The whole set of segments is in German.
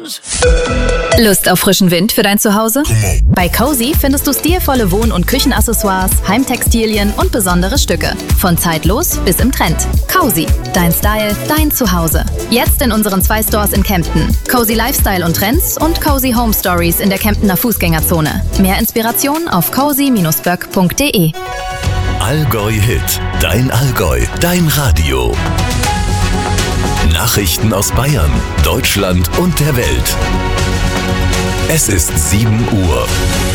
friends. Lust auf frischen Wind für dein Zuhause? Bei Cozy findest du stilvolle Wohn- und Küchenaccessoires, Heimtextilien und besondere Stücke. Von zeitlos bis im Trend. Cozy. Dein Style, dein Zuhause. Jetzt in unseren 2 Stores in Kempten. Cozy Lifestyle und Trends und Cozy Home Stories in der Kemptener Fußgängerzone. Mehr Inspiration auf cozy-böck.de. Allgäu Hit. Dein Allgäu. Dein Radio. Nachrichten aus Bayern, Deutschland und der Welt. Es ist 7 Uhr.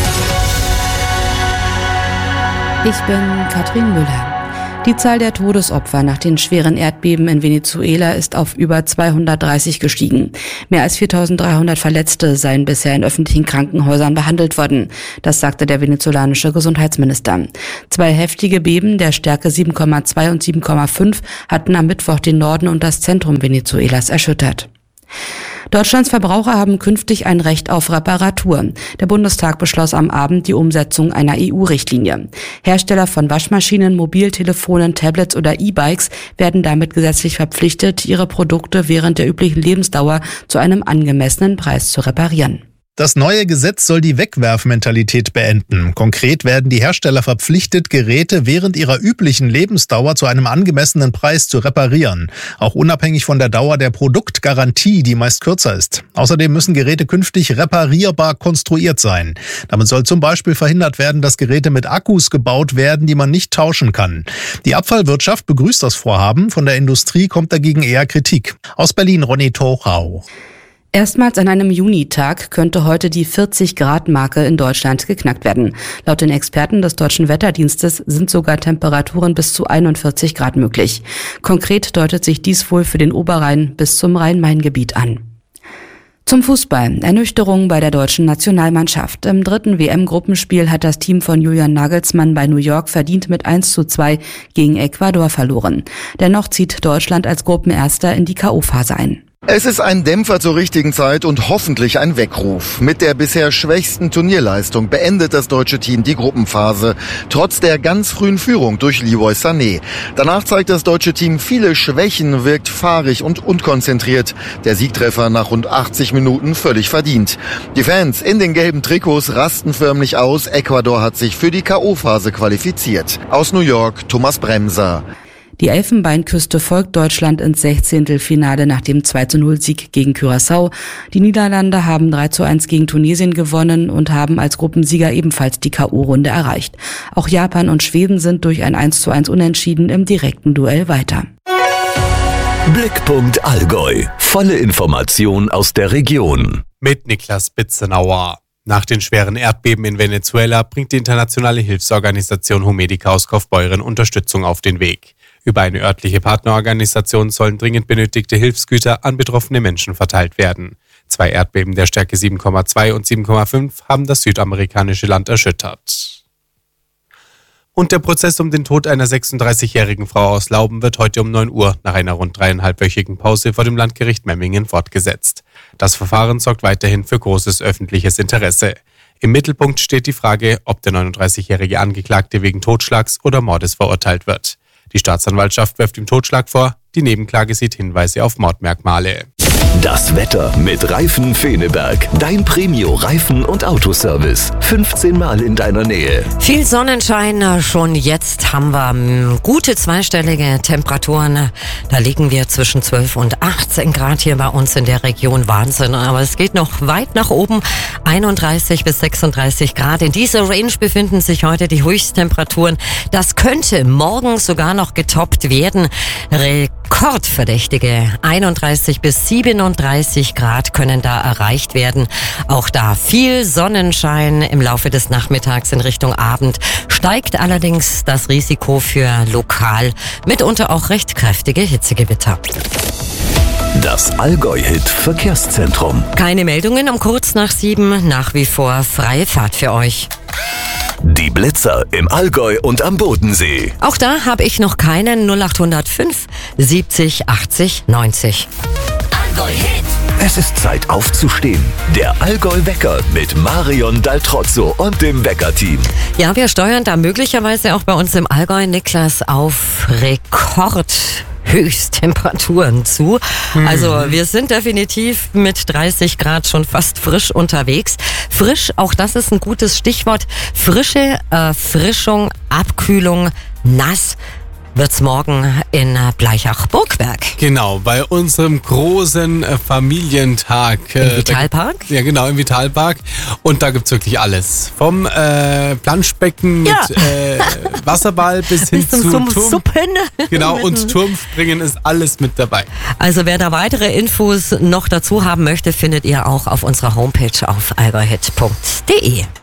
Ich bin Katrin Müller. Die Zahl der Todesopfer nach den schweren Erdbeben in Venezuela ist auf über 230 gestiegen. Mehr als 4.300 Verletzte seien bisher in öffentlichen Krankenhäusern behandelt worden. Das sagte der venezolanische Gesundheitsminister. 2 heftige Beben der Stärke 7,2 und 7,5 hatten am Mittwoch den Norden und das Zentrum Venezuelas erschüttert. Deutschlands Verbraucher haben künftig ein Recht auf Reparatur. Der Bundestag beschloss am Abend die Umsetzung einer EU-Richtlinie. Hersteller von Waschmaschinen, Mobiltelefonen, Tablets oder E-Bikes werden damit gesetzlich verpflichtet, ihre Produkte während der üblichen Lebensdauer zu einem angemessenen Preis zu reparieren. Das neue Gesetz soll die Wegwerfmentalität beenden. Konkret werden die Hersteller verpflichtet, Geräte während ihrer üblichen Lebensdauer zu einem angemessenen Preis zu reparieren. Auch unabhängig von der Dauer der Produktgarantie, die meist kürzer ist. Außerdem müssen Geräte künftig reparierbar konstruiert sein. Damit soll zum Beispiel verhindert werden, dass Geräte mit Akkus gebaut werden, die man nicht tauschen kann. Die Abfallwirtschaft begrüßt das Vorhaben. Von der Industrie kommt dagegen eher Kritik. Aus Berlin Ronny Torau. Erstmals an einem Junitag könnte heute die 40-Grad-Marke in Deutschland geknackt werden. Laut den Experten des Deutschen Wetterdienstes sind sogar Temperaturen bis zu 41 Grad möglich. Konkret deutet sich dies wohl für den Oberrhein bis zum Rhein-Main-Gebiet an. Zum Fußball. Ernüchterung bei der deutschen Nationalmannschaft. Im 3. WM-Gruppenspiel hat das Team von Julian Nagelsmann bei New York verdient mit 1:2 gegen Ecuador verloren. Dennoch zieht Deutschland als Gruppenerster in die K.O.-Phase ein. Es ist ein Dämpfer zur richtigen Zeit und hoffentlich ein Weckruf. Mit der bisher schwächsten Turnierleistung beendet das deutsche Team die Gruppenphase, trotz der ganz frühen Führung durch Leroy Sané. Danach zeigt das deutsche Team viele Schwächen, wirkt fahrig und unkonzentriert. Der Siegtreffer nach rund 80 Minuten völlig verdient. Die Fans in den gelben Trikots rasten förmlich aus. Ecuador hat sich für die K.O.-Phase qualifiziert. Aus New York, Thomas Bremser. Die Elfenbeinküste folgt Deutschland ins 16. nach dem 2:0-Sieg gegen Curaçao. Die Niederlande haben 3:1 gegen Tunesien gewonnen und haben als Gruppensieger ebenfalls die K.O.-Runde erreicht. Auch Japan und Schweden sind durch ein 1:1 Unentschieden im direkten Duell weiter. Blickpunkt Allgäu. Volle Information aus der Region. Mit Niklas Bitzenauer. Nach den schweren Erdbeben in Venezuela bringt die internationale Hilfsorganisation Humedica aus Kaufbeuren Unterstützung auf den Weg. Über eine örtliche Partnerorganisation sollen dringend benötigte Hilfsgüter an betroffene Menschen verteilt werden. 2 Erdbeben der Stärke 7,2 und 7,5 haben das südamerikanische Land erschüttert. Und der Prozess um den Tod einer 36-jährigen Frau aus Lauben wird heute um 9 Uhr nach einer rund 3,5-wöchigen Pause vor dem Landgericht Memmingen fortgesetzt. Das Verfahren sorgt weiterhin für großes öffentliches Interesse. Im Mittelpunkt steht die Frage, ob der 39-jährige Angeklagte wegen Totschlags oder Mordes verurteilt wird. Die Staatsanwaltschaft wirft ihm Totschlag vor, die Nebenklage sieht Hinweise auf Mordmerkmale. Das Wetter mit Reifen Feneberg. Dein Premio-Reifen- und Autoservice. 15 Mal in deiner Nähe. Viel Sonnenschein. Schon jetzt haben wir gute zweistellige Temperaturen. Da liegen wir zwischen 12 und 18 Grad hier bei uns in der Region. Wahnsinn. Aber es geht noch weit nach oben. 31 bis 36 Grad. In dieser Range befinden sich heute die Höchsttemperaturen. Das könnte morgen sogar noch getoppt werden. Rekordverdächtige 31 bis 37 Grad können da erreicht werden. Auch da viel Sonnenschein im Laufe des Nachmittags in Richtung Abend. Steigt allerdings das Risiko für lokal mitunter auch recht kräftige Hitzegewitter. Das Allgäu-Hit Verkehrszentrum. Keine Meldungen um kurz nach 7. Nach wie vor freie Fahrt für euch. Die Blitzer im Allgäu und am Bodensee. Auch da habe ich noch keinen. 0805 70 80 90. Allgäu-Hit. Es ist Zeit aufzustehen. Der Allgäu-Wecker mit Marion Daltrozzo und dem Wecker-Team. Ja, wir steuern da möglicherweise auch bei uns im Allgäu, Niklas, auf Rekordhöhen Höchsttemperaturen zu. Also wir sind definitiv mit 30 Grad schon fast frisch unterwegs. Frisch, auch das ist ein gutes Stichwort. Frische Erfrischung, Abkühlung, nass wird's morgen in Blaichach-Burgberg. Genau, bei unserem großen Familientag. Im Vitalpark? Ja, genau, im Vitalpark. Und da gibt's wirklich alles. Vom Planschbecken mit Wasserball bis hin zu Suppen. Genau, und Turmspringen ist alles mit dabei. Also wer da weitere Infos noch dazu haben möchte, findet ihr auch auf unserer Homepage auf allgäuhit.de.